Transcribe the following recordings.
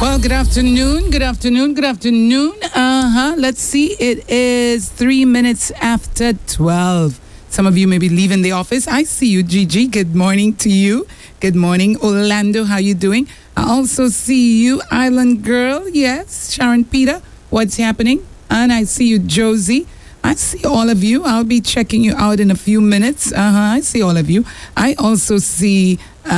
Well, good afternoon. Let's see. It is 3 minutes after 12. Some of you may be leaving the office. I see you, Gigi. Good morning to you. Good morning, Orlando. How you doing? I also see you, Island Girl. Yes, Sharon Peter. What's happening? And I see you, Josie. I see all of you. I'll be checking you out in a few minutes. I see all of you. I also see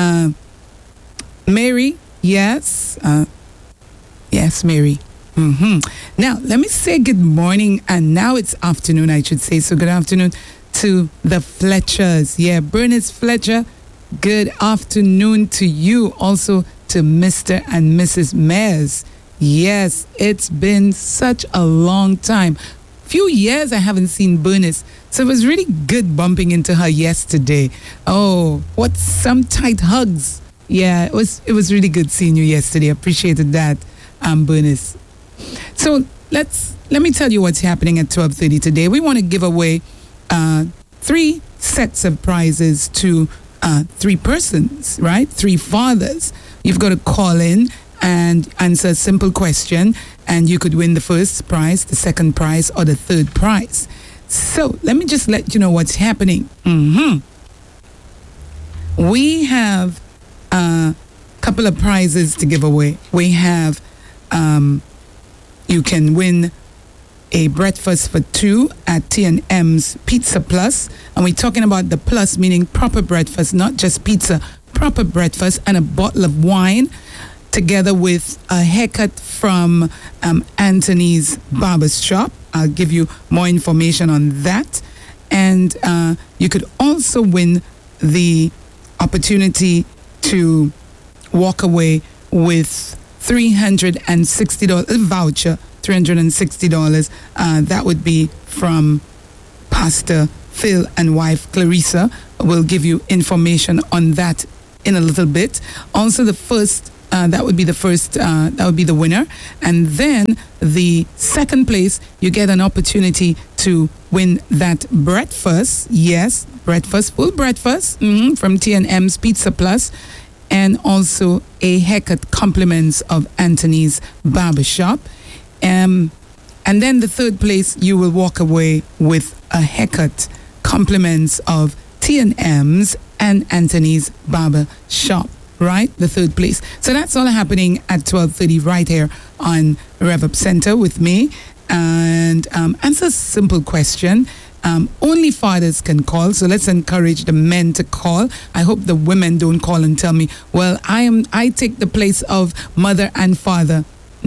Mary. Yes. Yes, Mary. Now, let me say good morning. And now it's afternoon, I should say. So good afternoon to the Fletchers. Yeah, Bernice Fletcher, good afternoon to you. Also to Mr. and Mrs. Mayers. Yes, it's been such a long time. Few years I haven't seen Bernice. So it was really good bumping into her yesterday. Oh, what some tight hugs. Yeah, it was really good seeing you yesterday. Appreciated that, Bernice. So let me tell you what's happening at 12:30 today. We want to give away 3 sets of prizes to 3 persons, right? 3 fathers. You've got to call in and answer a simple question, and you could win the first prize, the second prize, or the third prize. So let me just let you know what's happening. We have a couple of prizes to give away. We have, you can win a breakfast for 2 at T&M's Pizza Plus. And we're talking about the plus, meaning proper breakfast, not just pizza, proper breakfast, and a bottle of wine, together with a haircut from Anthony's Barber's Shop. I'll give you more information on that. And you could also win the opportunity to walk away with $360 voucher, $360. That would be from Pastor Phil and wife Clarissa. We'll give you information on that in a little bit. Also, the first, that would be the winner. And then the second place, you get an opportunity to win that breakfast. Yes, breakfast, full breakfast from T&M's Pizza Plus. And also a haircut compliments of Anthony's Barbershop. And then the third place, you will walk away with a haircut compliments of T&M's and Anthony's Barbershop, right? The third place. So that's all happening at 12:30 right here on Rev Up Center with me. And answer a simple question. Only fathers can call, so let's encourage the men to call. I hope the women don't call and tell me, well, I take the place of mother and father.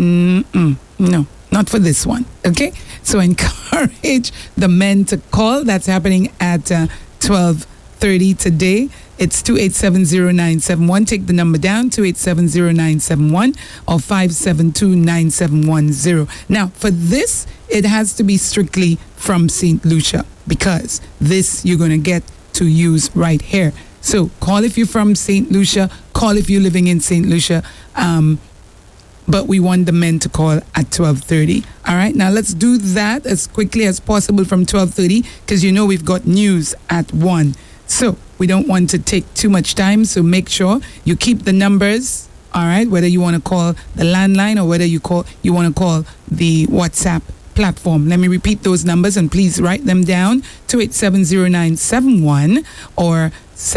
No, not for this one, okay? So encourage the men to call. That's happening at 12:30 today. It's 2870971. Take the number down, 2870971 or 5729710. Now, for this, it has to be strictly from St. Lucia, because this you're going to get to use right here. So call if you're from St. Lucia, call if you're living in St. Lucia, but we want the men to call at 12:30. All right, now let's do that as quickly as possible from 12:30, because you know we've got news at 1. So we don't want to take too much time, so make sure you keep the numbers, all right, whether you want to call the landline or whether you want to call the WhatsApp platform. Let me repeat those numbers, and please write them down: 2870971 or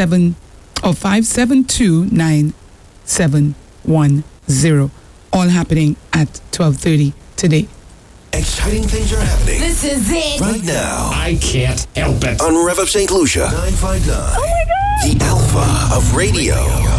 5729710. All happening at 12:30 today. Exciting things are happening. This is it. Right now. I can't help it. On Rev Up St. Lucia. 959. Oh my God. The Alpha of Radio.